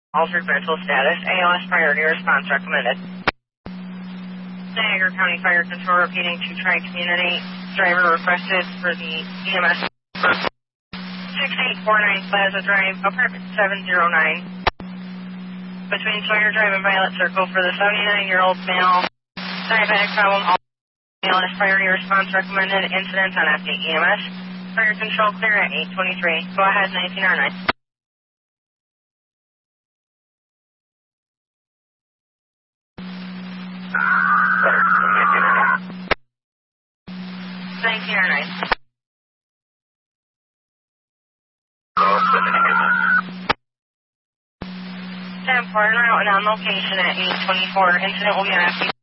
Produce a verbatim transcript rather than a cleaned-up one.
Altered mental status. A L S priority response recommended. Niagara County Fire Control repeating to Tri-Community. Driver requested for the E M S for six eight four nine Plaza Drive, apartment seven oh nine. Between Sawyer Drive and Violet Circle for the seventy-nine-year-old male. Diabetic problem. A L S priority response recommended. Incident on F eight E M S. Fire control clear at eight twenty-three. Go ahead, nineteen oh nine. nineteen oh nine. ten four and route and on location at eight twenty-four. Incident will be on F eight.